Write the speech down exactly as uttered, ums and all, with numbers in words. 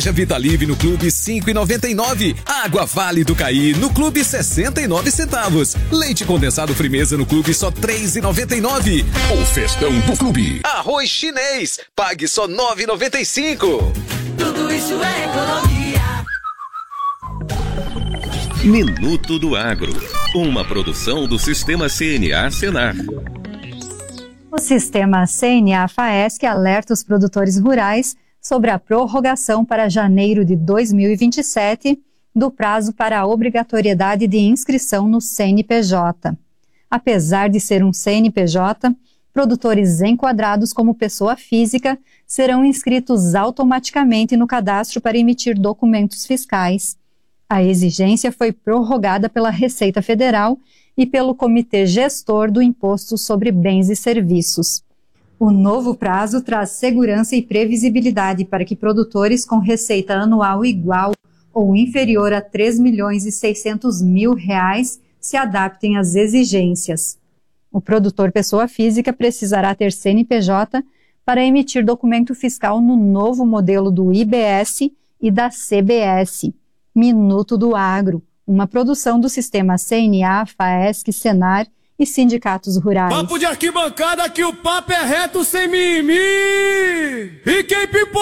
Vitalive no Clube cinco e noventa e nove. Água Vale do Caí no Clube sessenta e nove centavos. Leite condensado Frimeza no Clube só três e noventa e nove. O festão do Clube. Arroz chinês, pague só nove e noventa e cinco. Tudo isso é economia. Minuto do Agro, uma produção do Sistema C N A Senar. O Sistema C N A FAESC alerta os produtores rurais sobre a prorrogação para janeiro de dois mil e vinte e sete do prazo para a obrigatoriedade de inscrição no C N P J. Apesar de ser um C N P J, produtores enquadrados como pessoa física serão inscritos automaticamente no cadastro para emitir documentos fiscais. A exigência foi prorrogada pela Receita Federal e pelo Comitê Gestor do Imposto sobre Bens e Serviços. O novo prazo traz segurança e previsibilidade para que produtores com receita anual igual ou inferior a três milhões e seiscentos mil reais se adaptem às exigências. O produtor pessoa física precisará ter C N P J para emitir documento fiscal no novo modelo do I B S e da C B S. Minuto do Agro, uma produção do Sistema C N A, FAESC, Senar e sindicatos rurais. Papo de arquibancada que o papo é reto sem mimimi. E quem pipou